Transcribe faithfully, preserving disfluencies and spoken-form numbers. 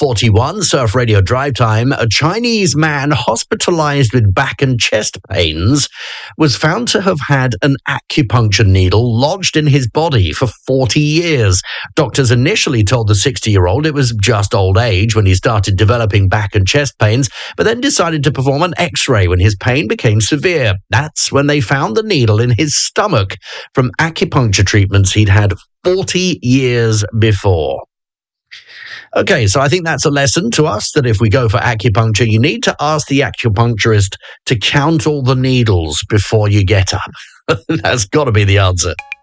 forty-one, Surf Radio Drive Time, a Chinese man hospitalized with back and chest pains was found to have had an acupuncture needle lodged in his body for forty years. Doctors initially told the sixty-year-old it was just old age when he started developing back and chest pains, but then decided to perform an x-ray when his pain became severe. That's when they found the needle in his stomach from acupuncture treatments he'd had forty years before. Okay, so I think that's a lesson to us that if we go for acupuncture, you need to ask the acupuncturist to count all the needles before you get up. That's got to be the answer.